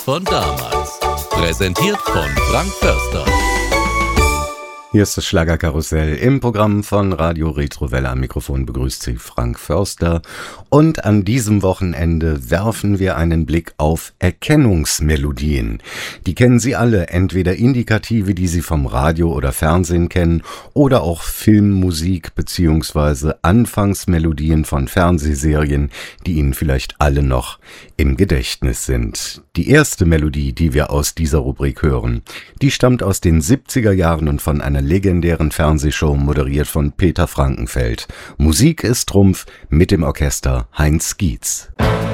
von damals. Präsentiert von Frank Förster. Hier ist das Schlagerkarussell im Programm von Radio Retrowelle. Am Mikrofon begrüßt Sie Frank Förster. Und an diesem Wochenende werfen wir einen Blick auf Erkennungsmelodien. Die kennen Sie alle, entweder Indikative, die Sie vom Radio oder Fernsehen kennen, oder auch Filmmusik bzw. Anfangsmelodien von Fernsehserien, die Ihnen vielleicht alle noch im Gedächtnis sind. Die erste Melodie, die wir aus dieser Rubrik hören, die stammt aus den 70er Jahren und von einer legendären Fernsehshow moderiert von Peter Frankenfeld. Musik ist Trumpf mit dem Orchester Heinz Gietz.